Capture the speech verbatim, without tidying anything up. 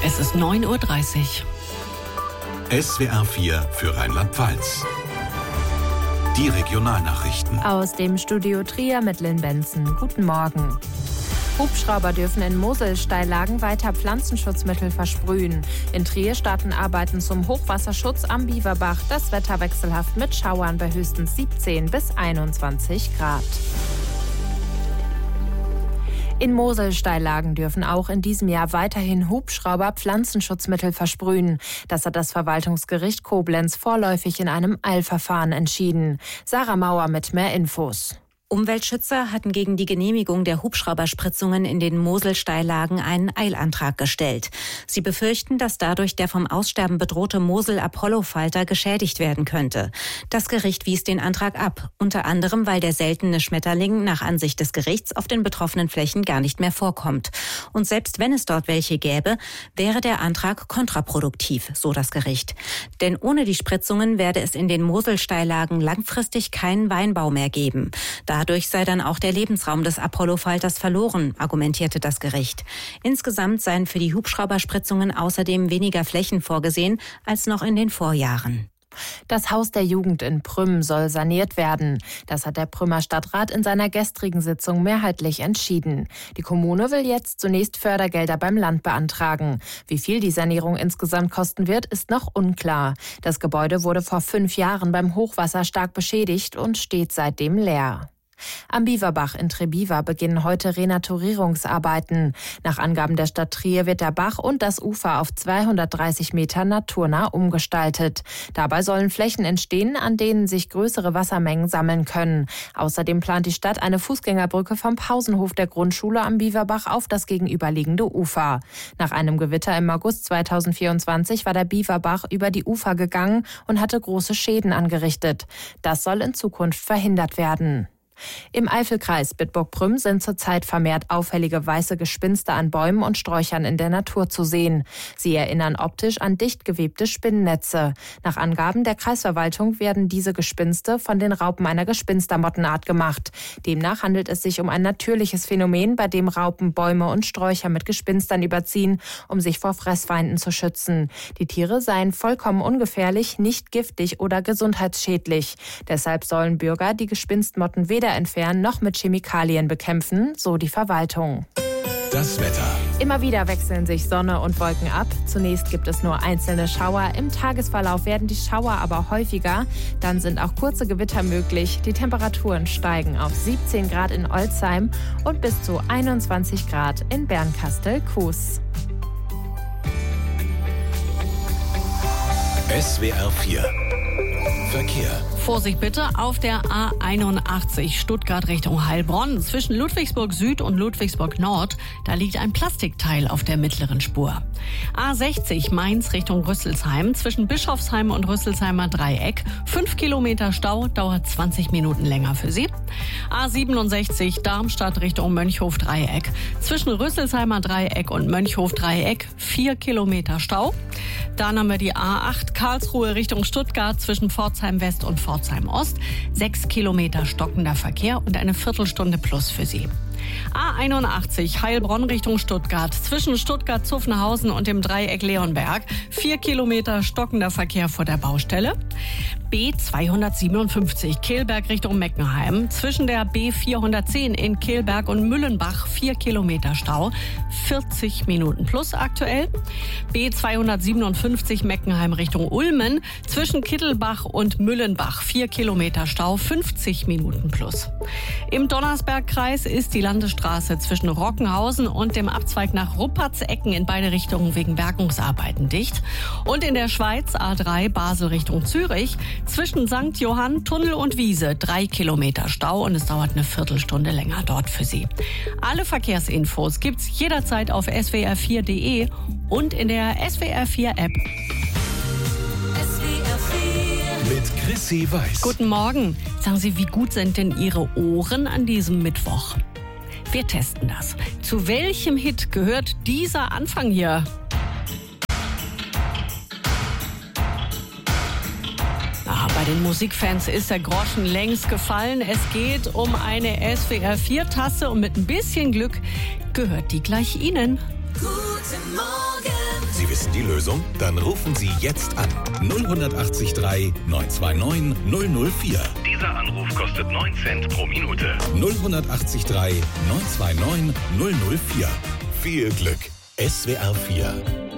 Es ist neun Uhr dreißig. S W R vier für Rheinland-Pfalz. Die Regionalnachrichten. Aus dem Studio Trier mit Lynn Benson. Guten Morgen. Hubschrauber dürfen in Moselsteillagen weiter Pflanzenschutzmittel versprühen. In Trier starten Arbeiten zum Hochwasserschutz am Biewerbach. Das Wetter wechselhaft mit Schauern bei höchstens siebzehn bis einundzwanzig Grad. In Moselsteillagen dürfen auch in diesem Jahr weiterhin Hubschrauber Pflanzenschutzmittel versprühen. Das hat das Verwaltungsgericht Koblenz vorläufig in einem Eilverfahren entschieden. Sarah Mauer mit mehr Infos. Umweltschützer hatten gegen die Genehmigung der Hubschrauberspritzungen in den Moselsteillagen einen Eilantrag gestellt. Sie befürchten, dass dadurch der vom Aussterben bedrohte Mosel-Apollo-Falter geschädigt werden könnte. Das Gericht wies den Antrag ab, unter anderem, weil der seltene Schmetterling nach Ansicht des Gerichts auf den betroffenen Flächen gar nicht mehr vorkommt. Und selbst wenn es dort welche gäbe, wäre der Antrag kontraproduktiv, so das Gericht. Denn ohne die Spritzungen werde es in den Moselsteillagen langfristig keinen Weinbau mehr geben. Da Dadurch sei dann auch der Lebensraum des Apollo-Falters verloren, argumentierte das Gericht. Insgesamt seien für die Hubschrauberspritzungen außerdem weniger Flächen vorgesehen als noch in den Vorjahren. Das Haus der Jugend in Prüm soll saniert werden. Das hat der Prümer Stadtrat in seiner gestrigen Sitzung mehrheitlich entschieden. Die Kommune will jetzt zunächst Fördergelder beim Land beantragen. Wie viel die Sanierung insgesamt kosten wird, ist noch unklar. Das Gebäude wurde vor fünf Jahren beim Hochwasser stark beschädigt und steht seitdem leer. Am Biewerbach in Trebiwa beginnen heute Renaturierungsarbeiten. Nach Angaben der Stadt Trier wird der Bach und das Ufer auf zweihundertdreißig Meter naturnah umgestaltet. Dabei sollen Flächen entstehen, an denen sich größere Wassermengen sammeln können. Außerdem plant die Stadt eine Fußgängerbrücke vom Pausenhof der Grundschule am Biewerbach auf das gegenüberliegende Ufer. Nach einem Gewitter im August zweitausendvierundzwanzig war der Biewerbach über die Ufer gegangen und hatte große Schäden angerichtet. Das soll in Zukunft verhindert werden. Im Eifelkreis Bitburg-Prüm sind zurzeit vermehrt auffällige weiße Gespinste an Bäumen und Sträuchern in der Natur zu sehen. Sie erinnern optisch an dicht gewebte Spinnennetze. Nach Angaben der Kreisverwaltung werden diese Gespinste von den Raupen einer Gespinstermottenart gemacht. Demnach handelt es sich um ein natürliches Phänomen, bei dem Raupen Bäume und Sträucher mit Gespinstern überziehen, um sich vor Fressfeinden zu schützen. Die Tiere seien vollkommen ungefährlich, nicht giftig oder gesundheitsschädlich. Deshalb sollen Bürger die Gespinstmotten weder entfernen noch mit Chemikalien bekämpfen, so die Verwaltung. Das Wetter. Immer wieder wechseln sich Sonne und Wolken ab. Zunächst gibt es nur einzelne Schauer. Im Tagesverlauf werden die Schauer aber häufiger. Dann sind auch kurze Gewitter möglich. Die Temperaturen steigen auf siebzehn Grad in Olzheim und bis zu einundzwanzig Grad in Bernkastel-Kues. S W R vier Verkehr. Vorsicht bitte auf der A einundachtzig Stuttgart Richtung Heilbronn. Zwischen Ludwigsburg Süd und Ludwigsburg Nord, da liegt ein Plastikteil auf der mittleren Spur. A sechzig Mainz Richtung Rüsselsheim. Zwischen Bischofsheim und Rüsselsheimer Dreieck. Fünf Kilometer Stau, dauert zwanzig Minuten länger für Sie. A siebenundsechzig Darmstadt Richtung Mönchhof Dreieck. Zwischen Rüsselsheimer Dreieck und Mönchhof Dreieck. Vier Kilometer Stau. Dann haben wir die A acht Karlsruhe Richtung Stuttgart zwischen Pforzheim West und Pforzheim Ost. Sechs Kilometer stockender Verkehr und eine Viertelstunde plus für Sie. A einundachtzig Heilbronn Richtung Stuttgart. Zwischen Stuttgart-Zuffenhausen und dem Dreieck Leonberg. Vier Kilometer stockender Verkehr vor der Baustelle. B zweihundertsiebenundfünfzig Kehlberg Richtung Meckenheim. Zwischen der B vierhundertzehn in Kehlberg und Müllenbach vier Kilometer Stau. vierzig Minuten plus aktuell. B zweihundertsiebenundfünfzig Meckenheim Richtung Ulmen. Zwischen Kittelbach und Müllenbach vier Kilometer Stau. fünfzig Minuten plus. Im Donnersbergkreis ist die Landesstraße zwischen Rockenhausen und dem Abzweig nach Ruppertsecken in beide Richtungen wegen Bergungsarbeiten dicht. Und in der Schweiz A drei Basel Richtung Zürich. Zwischen Sankt Johann, Tunnel und Wiese drei Kilometer Stau und es dauert eine Viertelstunde länger dort für Sie. Alle Verkehrsinfos gibt's jederzeit auf S W R vier Punkt de und in der S W R vier App. S W R vier mit Chrissy Weiß. Guten Morgen. Sagen Sie, wie gut sind denn Ihre Ohren an diesem Mittwoch? Wir testen das. Zu welchem Hit gehört dieser Anfang hier? Ah, bei den Musikfans ist der Groschen längst gefallen. Es geht um eine S W R vier Tasse und mit ein bisschen Glück gehört die gleich Ihnen. Guten Morgen wissen die Lösung? Dann rufen Sie jetzt an. null acht drei neun zwei neun null null vier. Dieser Anruf kostet neun Cent pro Minute. null acht drei neun zwei neun null null vier. Viel Glück. S W R vier